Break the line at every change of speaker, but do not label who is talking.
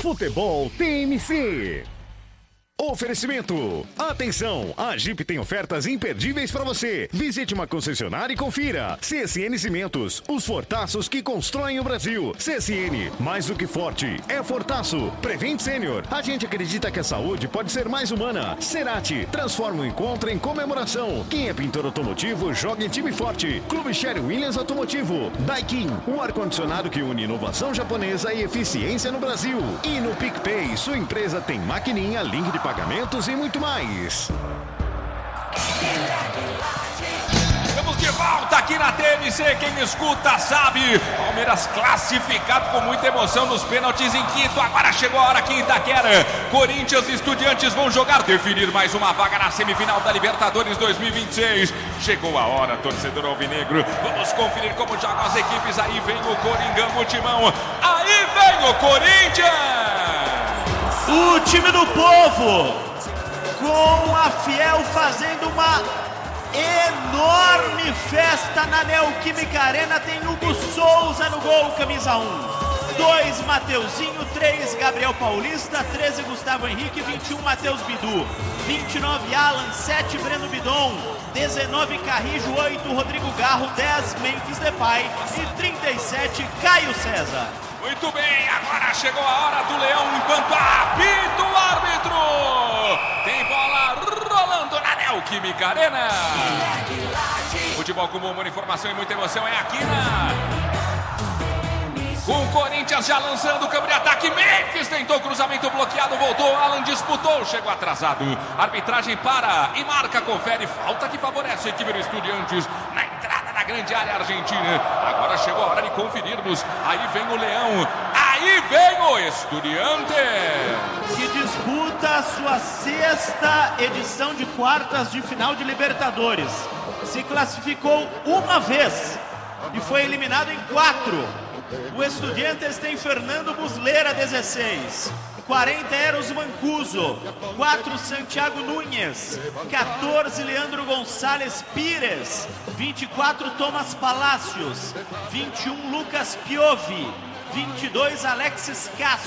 Futebol TMC. Oferecimento. Atenção, a Jeep tem ofertas imperdíveis para você. Visite uma concessionária e confira. CSN Cimentos, os fortaços que constroem o Brasil. CSN, mais do que forte, é fortaço. Prevent Sênior, a gente acredita que a saúde pode ser mais humana. Cerati, transforma o encontro em comemoração. Quem é pintor automotivo, joga em time forte. Clube Sherry Williams Automotivo. Daikin, o ar-condicionado que une inovação japonesa e eficiência no Brasil. E no PicPay, sua empresa tem maquininha, link de pagamentos e muito mais.
Estamos de volta aqui na TMC, quem me escuta sabe. Palmeiras classificado com muita emoção nos pênaltis em Quito. Agora chegou a hora aqui em Itaquera. Corinthians e Estudiantes vão jogar, definir mais uma vaga na semifinal da Libertadores 2026. Chegou a hora, torcedor alvinegro. Vamos conferir como jogam as equipes. Aí vem o Coringão, o Timão. Aí vem o Corinthians.
O time do povo, com a Fiel fazendo uma enorme festa na Neoquímica Arena. Tem Hugo Souza no gol, camisa 1. 2, Mateuzinho. 3, Gabriel Paulista. 13, Gustavo Henrique. 21, Matheus Bidu. 29, Alan. 7, Breno Bidon. 19, Carrijo. 8, Rodrigo Garro. 10, Memphis Depay. E 37, Caio César.
Muito bem, agora chegou a hora do Leão, enquanto apita o árbitro. Tem bola rolando na Neoquímica Arena. Futebol com boa informação e muita emoção é aqui com o Corinthians já lançando o campo de ataque. Memphis tentou cruzamento bloqueado, voltou, Alan disputou, chegou atrasado. Arbitragem para e marca, confere, falta que favorece a equipe do Estudiantes na entrada da grande área argentina. Agora chegou a hora de conferirmos. Aí vem o Leão, aí vem o Estudiantes,
que disputa a sua 6ª edição de quartas de final de Libertadores. Se classificou uma vez e foi eliminado em 4. O Estudiantes tem Fernando Muslera, 16. 40, Eros Mancuso. 4, Santiago Núñez. 14, Leandro Gonçalves Pires. 24, Thomas Palacios. 21, Lucas Piovi. 22, Alexis Castro.